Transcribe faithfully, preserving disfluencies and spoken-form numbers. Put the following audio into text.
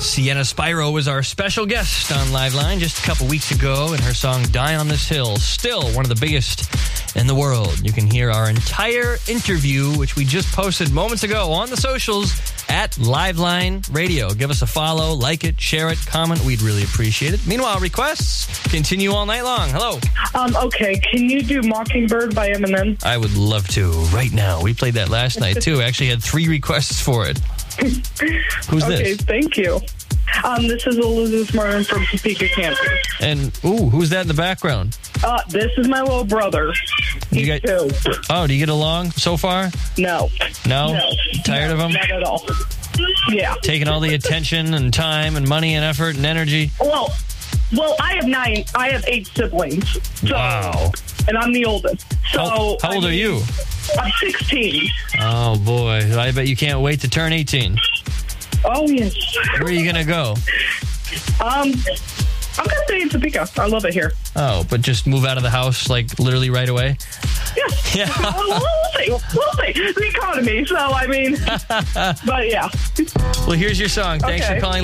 Sienna Spyro was our special guest on Liveline just a couple weeks ago, and her song Die on This Hill, still one of the biggest in the world. You can hear our entire interview, which we just posted moments ago on the socials at Liveline Radio. Give us a follow, like it, share it, comment. We'd really appreciate it. Meanwhile, requests continue all night long. Hello. Um, okay, can you do Mockingbird by Eminem? I would love to right now. We played that last night, too. I actually had three requests for it. Who's okay, this? Okay, thank you. Um, this is Elizabeth Martin from Topeka, Kansas. And, ooh, who's that in the background? Uh, this is my little brother. He's you two. Oh, do you get along so far? No. No? No. Tired no, of him? Not at all. Yeah. Taking all the attention and time and money and effort and energy? Well, well, I have nine. I have eight siblings. So, Wow. And I'm the oldest. So How, how old I are mean, you? I'm sixteen. Oh, boy. I bet you can't wait to turn eighteen. Oh, yes. Where are you going to go? Um, I'm going to stay in Topeka. I love it here. Oh, but just move out of the house, like, literally right away? Yeah. Yeah. Well, we'll see. We'll see. The economy. So, I mean, but yeah. Well, here's your song. Thanks Okay. for calling.